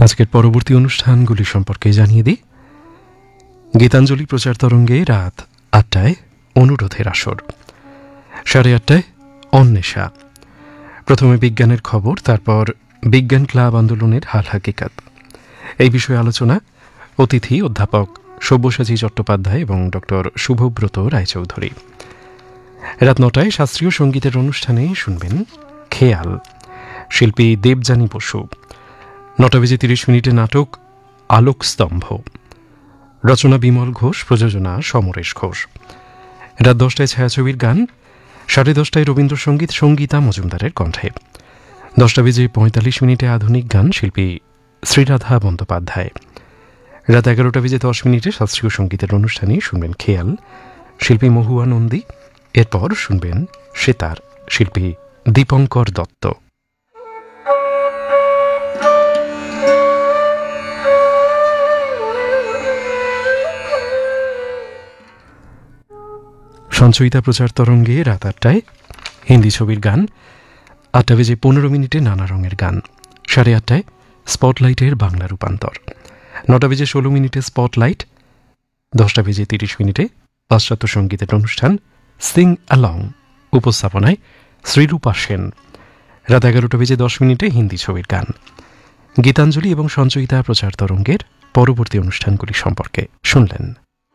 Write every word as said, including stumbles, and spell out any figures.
আজকের পরবর্তী অনুষ্ঠানগুলি সম্পর্কে জানিয়ে দিই। গীতাঞ্জলি প্রচার তরঙ্গে রাত আটটায় অনুরোধের আসর, সাড়ে আটটায় অন্বেষা, প্রথমে বিজ্ঞানের খবর, তারপর বিজ্ঞান ক্লাব আন্দোলনের হাল হাকিকাত, এই বিষয়ে আলোচনা। অতিথি অধ্যাপক সব্যসাচী চট্টোপাধ্যায় এবং ডক্টর শুভব্রত রায়চৌধুরী। রাত নটায় শাস্ত্রীয় সঙ্গীতের অনুষ্ঠানে শুনবেন খেয়াল, শিল্পী দেবযানী বসু। নটা বেজে তিরিশ মিনিটে নাটক আলোকস্তম্ভ, রচনা বিমল ঘোষ, প্রযোজনা সমরেশ ঘোষ। রাত দশটায় ছায়াছবির গান, সাড়ে দশটায় রবীন্দ্রসঙ্গীত সঙ্গীতা মজুমদারের কণ্ঠে। দশটা বেজে পঁয়তাল্লিশ মিনিটে আধুনিক গান, শিল্পী শ্রীরাধা বন্দ্যোপাধ্যায়। রাত এগারোটা বেজে দশ মিনিটে শাস্ত্রীয় সঙ্গীতের অনুষ্ঠানে শুনবেন খেয়াল, শিল্পী মহুয়া নন্দী। এরপর শুনবেন সেতার, শিল্পী দীপঙ্কর দত্ত। সঞ্চয়িতা প্রচার তরঙ্গে রাত আটটায় হিন্দি ছবির গান, আটটা বেজে পনেরো মিনিটে নানা রঙের গান, সাড়ে আটটায় স্পটলাইটের বাংলা রূপান্তর, নটা বেজে ষোলো মিনিটে স্পটলাইট, দশটা বেজে তিরিশ মিনিটে পাশ্চাত্য সঙ্গীতের অনুষ্ঠান সিং অ্যালং, উপস্থাপনায় শ্রীরূপা সেন। রাত এগারোটা বেজে দশ মিনিটে হিন্দি ছবির গান। গীতাঞ্জলি এবং সঞ্চয়িতা প্রচার তরঙ্গের পরবর্তী অনুষ্ঠানগুলি সম্পর্কে শুনলেন।